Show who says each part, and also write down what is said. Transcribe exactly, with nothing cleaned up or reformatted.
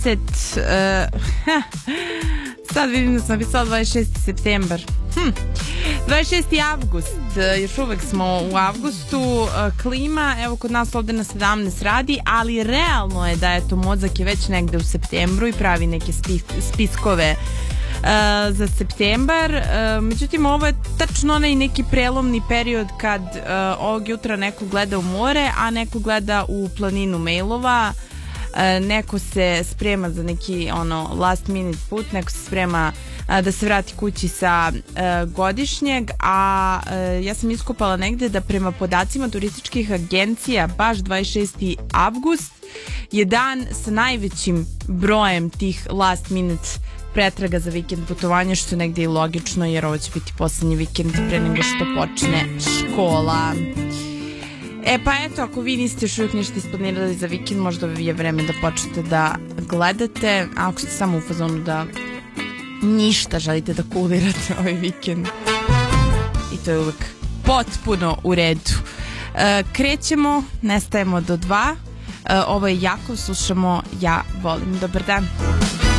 Speaker 1: dvadeset sad vidim da sam napisala dvadeset šesti septembar. Hm. dvadeset šesti avgust, još uvek smo u avgustu, klima, evo kod nas ovde na sedamnaest radi, ali realno je da eto Mozak je već negde u septembru i pravi neke spis, spiskove uh, za septembar. Uh, međutim, ovo je tačno onaj neki prelomni period kad uh, ovog jutra neko gleda u more, a neko gleda u planinu mailova. Uh, neko se sprema za neki ono last minute put, neko se sprema uh, da se vrati kući sa uh, godišnjeg, a uh, ja sam iskopala negde da prema podacima turističkih agencija baš dvadeset šesti avgust je dan sa najvećim brojem tih last minute pretraga za vikend putovanja, što je negde i logično jer ovo će biti poslednji vikend pre nego što počne škola. E pa eto, ako vi niste još uvijek ništa isplanirali za vikend, možda je vreme da počnete da gledate, a ako ste samo u fazonu da ništa želite da kulirate ovaj vikend, i to je uvijek potpuno u redu. E, krećemo, nestajemo do dva. E, ovo je Jakov, slušamo Ja volim. Dobar dan.